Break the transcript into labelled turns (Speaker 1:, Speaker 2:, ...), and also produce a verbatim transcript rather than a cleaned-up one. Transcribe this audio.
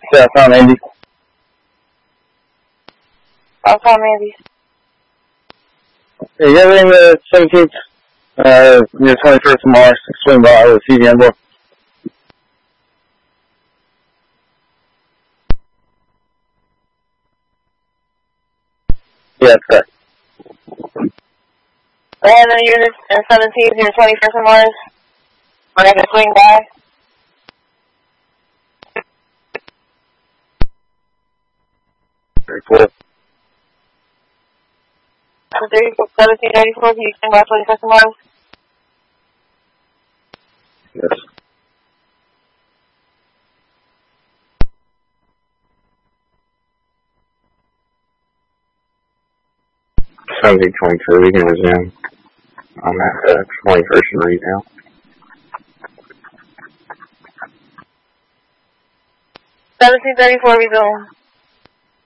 Speaker 1: Yeah, I found Andy.
Speaker 2: I found Andy.
Speaker 1: Hey, you ever in the seventeenth, uh, near twenty-first of Mars, swing by with C D M boy? Yeah, that's correct.
Speaker 2: And then you're in seventeenth, near twenty-first of Mars. We're going to swing by.
Speaker 1: Very cool.
Speaker 2: seventeen thirty-four, can you swing by twenty-first of Mars?
Speaker 1: Yes.
Speaker 3: seventeen twenty-two, we can resume. I'm at the twenty-first and read now.
Speaker 2: seventeen thirty-four, resume.